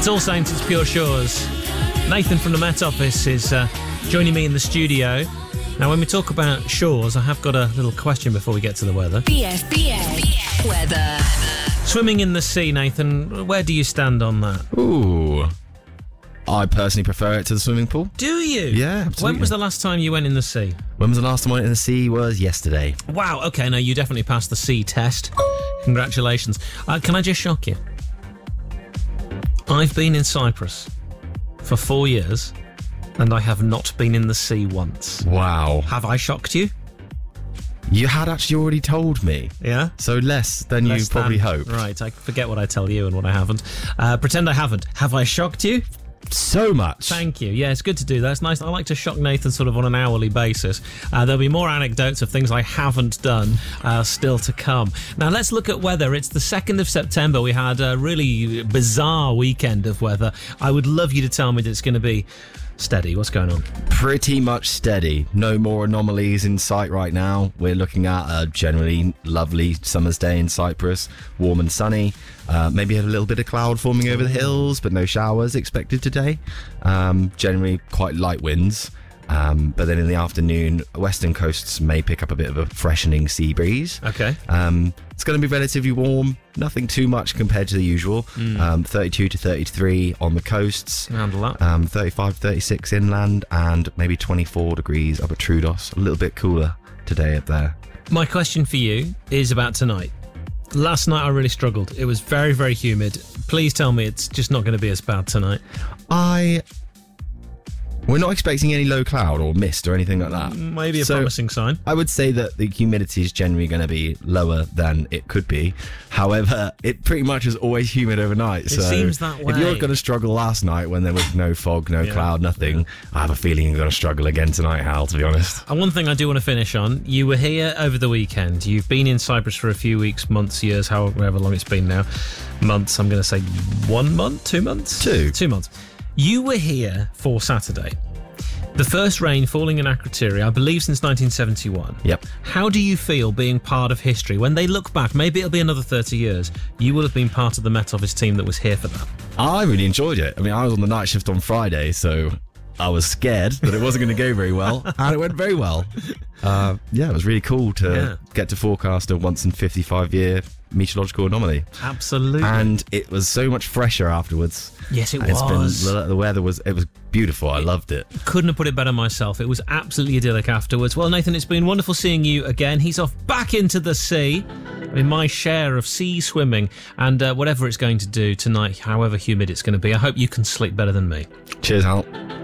It's All Saints, it's Pure Shores. Nathan from the Met Office is joining me in the studio. Now, when we talk about shores, I have got a little question before we get to the weather. BFBS weather. Swimming in the sea, Nathan, where do you stand on that? Ooh. I personally prefer it to the swimming pool. Do you? Yeah, absolutely. When was the last time you went in the sea? When was the last time I went in the sea? Was yesterday. Wow, okay, now you definitely passed the sea test. Congratulations. Can I just shock you? I've been in Cyprus for 4 years and I have not been in the sea once. Wow. Have I shocked you? You had actually already told me. Yeah? So less than you probably hoped. Right, I forget what I tell you and what I haven't. Pretend I haven't. Have I shocked you? So much. Thank you. Yeah, it's good to do that. It's nice. I like to shock Nathan sort of on an hourly basis. There'll be more anecdotes of things I haven't done still to come. Now, let's look at weather. It's the 2nd of September. We had a really bizarre weekend of weather. I would love you to tell me that it's going to be steady. What's going on? Pretty much steady. No more anomalies in sight right now. We're looking at a generally lovely summer's day in Cyprus. Warm and sunny. Maybe a little bit of cloud forming over the hills, but no showers expected today. Generally quite light winds. But then in the afternoon, western coasts may pick up a bit of a freshening sea breeze. Okay. It's going to be relatively warm, nothing too much compared to the usual. 32 to 33 on the coasts. Handle that. 35, 36 inland, and maybe 24 degrees up at Troodos. A little bit cooler today up there. My question for you is about tonight. Last night I really struggled. It was very, very humid. Please tell me it's just not going to be as bad tonight. We're not expecting any low cloud or mist or anything like that. Maybe a promising sign. I would say that the humidity is generally going to be lower than it could be. However, it pretty much is always humid overnight. It seems that way. If you're going to struggle last night when there was no fog, no cloud, nothing, I have a feeling you're going to struggle again tonight, Hal, to be honest. And one thing I do want to finish on, you were here over the weekend. You've been in Cyprus for a few weeks, months, years, however long it's been now. Months, I'm going to say 1 month, 2 months? 2 months. You were here for Saturday. The first rain falling in Akrotiri, I believe, since 1971. Yep. How do you feel being part of history? When they look back, maybe it'll be another 30 years, you will have been part of the Met Office team that was here for that. I really enjoyed it. I mean, I was on the night shift on Friday, so I was scared that it wasn't going to go very well, and it went very well. It was really cool to get to forecast a once in 55-year meteorological anomaly. Absolutely. And it was so much fresher afterwards. Yes, it was. The weather was beautiful. I loved it. Couldn't have put it better myself. It was absolutely idyllic afterwards. Well, Nathan, it's been wonderful seeing you again. He's off back into the sea in my share of sea swimming, and whatever it's going to do tonight, however humid it's going to be, I hope you can sleep better than me. Cheers, Hal.